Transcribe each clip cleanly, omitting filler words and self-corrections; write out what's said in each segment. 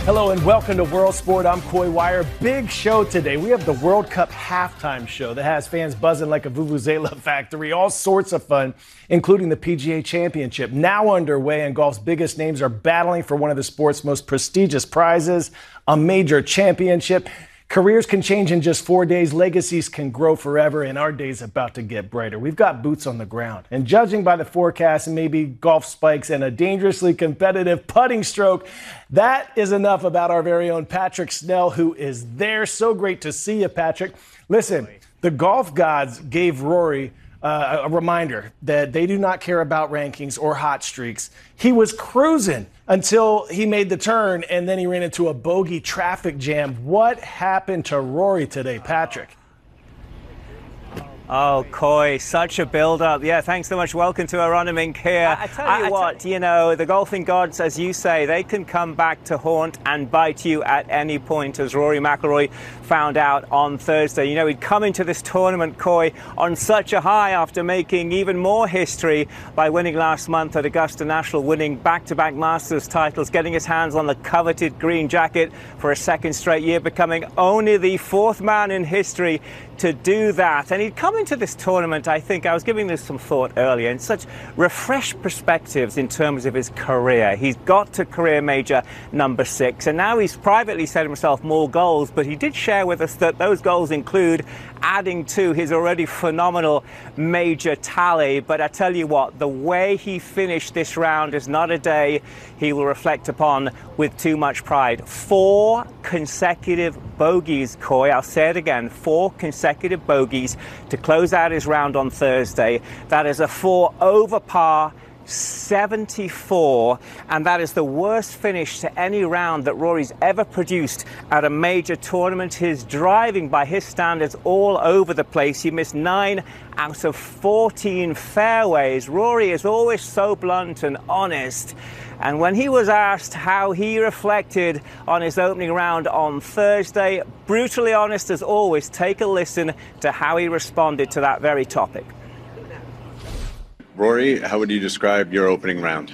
Hello and welcome to World Sport. I'm Coy Wire. Big show today. We have the World Cup halftime show that has fans buzzing like a vuvuzela factory. All sorts of fun, including the PGA Championship. Now underway, and golf's biggest names are battling for one of the sport's most prestigious prizes, a major championship. Careers can change in just 4 days. Legacies can grow forever, and our day's about to get brighter. We've got boots on the ground. And judging by the forecast and maybe golf spikes and a dangerously competitive putting stroke, that is enough about our very own Patrick Snell, who is there. So great to see you, Patrick. Listen, the golf gods gave Rory a reminder that they do not care about rankings or hot streaks. He was cruising until he made the turn, and then he ran into a bogey traffic jam. What happened to Rory today, Patrick? Oh, Coy, such a build-up. Yeah, thanks so much. Welcome to Aronimink here. I tell you what, you know, the golfing gods, as you say, they can come back to haunt and bite you at any point, as Rory McIlroy found out on Thursday. You know, he'd come into this tournament, Coy, on such a high after making even more history by winning last month at Augusta National, winning back-to-back Masters titles, getting his hands on the coveted green jacket for a second straight year, becoming only the fourth man in history to do that. And he'd come into this tournament, I think, I was giving this some thought earlier, in such refreshed perspectives in terms of his career. He's got to career major number 6, and now he's privately set himself more goals, but he did share with us that those goals include adding to his already phenomenal major tally. But I tell you what, the way he finished this round is not a day he will reflect upon with too much pride. 4 consecutive bogeys, Coy. I'll say it again, 4 consecutive bogeys to close out his round on Thursday. That is a 4 over par 74, and that is the worst finish to any round that Rory's ever produced at a major tournament. His driving, by his standards, all over the place. He missed 9 out of 14 fairways. Rory is always so blunt and honest, and when he was asked how he reflected on his opening round on Thursday, brutally honest as always. Take a listen to how he responded to that very topic. Rory, how would you describe your opening round?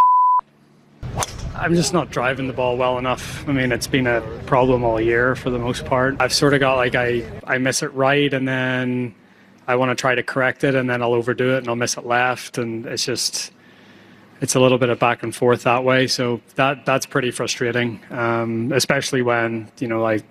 I'm just not driving the ball well enough. I mean, it's been a problem all year for the most part. I've sort of got like I miss it right, and then I want to try to correct it, and then I'll overdo it and I'll miss it left, and it's a little bit of back and forth that way. So that's pretty frustrating, especially when, you know, like